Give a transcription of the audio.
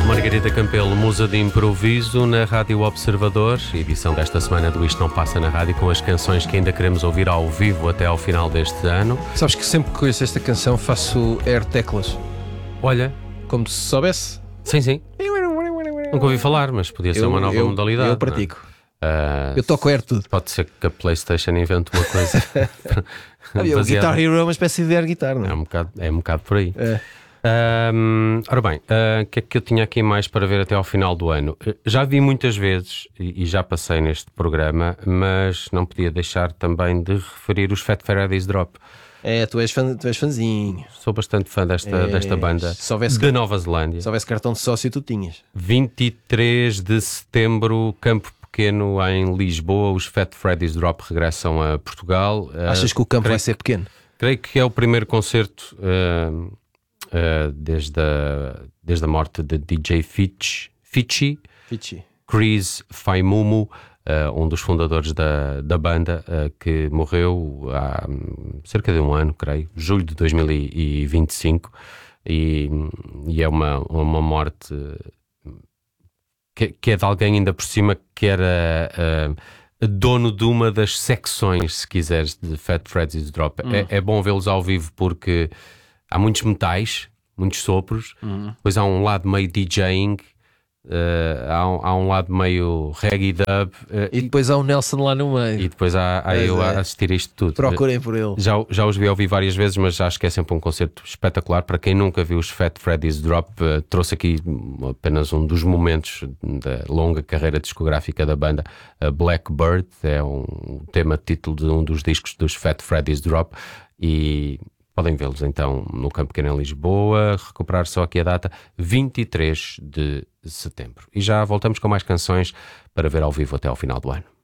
Margarida Campelo, musa de improviso na Rádio Observador, edição desta semana do Isto Não Passa na Rádio, com as canções que ainda queremos ouvir ao vivo até ao final deste ano. Sabes que sempre que conheço esta canção faço air teclas. Olha, como se soubesse. Sim. Nunca ouvi falar, mas podia ser uma nova modalidade. Eu pratico. Eu toco air tudo. Pode ser que a PlayStation invente uma coisa. O Guitar Hero é uma espécie de air guitar, não é? É um bocado por aí. Ora bem, o que é que eu tinha aqui mais para ver até ao final do ano? Já vi muitas vezes e já passei neste programa, mas não podia deixar também de referir os Fat Freddy's Drop. Tu és fãzinho. Sou bastante fã desta banda de Nova Zelândia. Se houvesse cartão de sócio, tu tinhas. 23 de setembro, Campo Pequeno, em Lisboa. Os Fat Freddy's Drop regressam a Portugal. Achas que o campo vai ser pequeno? Creio que é o primeiro concerto desde a morte de DJ Fichi. Chris Faimumu, um dos fundadores da banda, que morreu há cerca de um ano, creio, julho de 2025, e é uma morte que é de alguém ainda por cima que era dono de uma das secções, se quiseres, de Fat Freddy's Drop. É bom vê-los ao vivo porque há muitos metais, muitos sopros, depois há um lado meio DJing, há um lado meio reggae dub, e depois há o Nelson lá no meio. E depois há eu a assistir a isto tudo. Procurem por ele. Já os vi ouvir várias vezes, mas acho que é sempre um concerto espetacular. Para quem nunca viu os Fat Freddy's Drop, trouxe aqui apenas um dos momentos da longa carreira discográfica da banda. Blackbird é um tema título de um dos discos dos Fat Freddy's Drop, e podem vê-los então no Campo Pequeno em Lisboa. Recuperar só aqui a data, 23 de setembro. E já voltamos com mais canções para ver ao vivo até ao final do ano.